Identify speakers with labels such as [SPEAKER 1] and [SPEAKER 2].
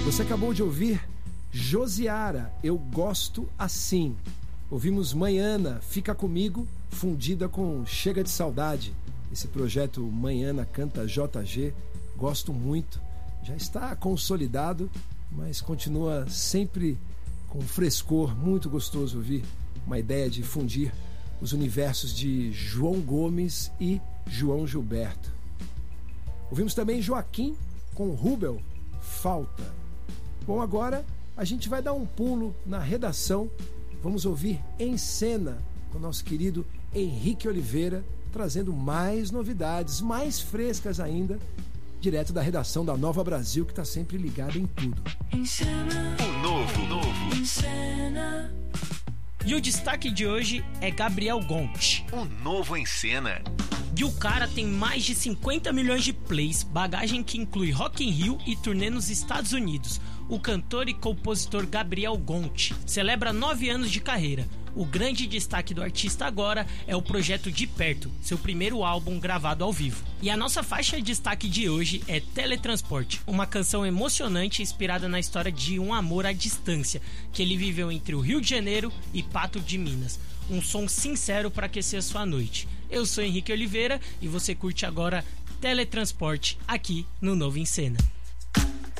[SPEAKER 1] Você acabou de ouvir Josiara, Eu Gosto Assim. Ouvimos Manhana, Fica Comigo, fundida com Chega de Saudade. Esse projeto Manhana canta JG, gosto muito. Já está consolidado, mas continua sempre com frescor, muito gostoso ouvir uma ideia de fundir os universos de João Gomes e João Gilberto. Ouvimos também Joaquim com Rubel, Falta. Bom, agora a gente vai dar um pulo na redação. Vamos ouvir Em Cena com o nosso querido Henrique Oliveira, trazendo mais novidades, mais frescas ainda, direto da redação da Nova Brasil, que está sempre ligada em tudo.
[SPEAKER 2] O novo.
[SPEAKER 3] Em Cena. E o destaque de hoje é Gabriel Gonti.
[SPEAKER 2] O novo em cena.
[SPEAKER 3] E o cara tem mais de 50 milhões de plays, bagagem que inclui Rock in Rio e turnê nos Estados Unidos. O cantor e compositor Gabriel Gonti celebra 9 anos de carreira. O grande destaque do artista agora é o projeto De Perto, seu primeiro álbum gravado ao vivo. E a nossa faixa de destaque de hoje é Teletransporte, uma canção emocionante inspirada na história de um amor à distância que ele viveu entre o Rio de Janeiro e Pato de Minas. Um som sincero para aquecer a sua noite. Eu sou Henrique Oliveira e você curte agora Teletransporte aqui no Novo em Cena.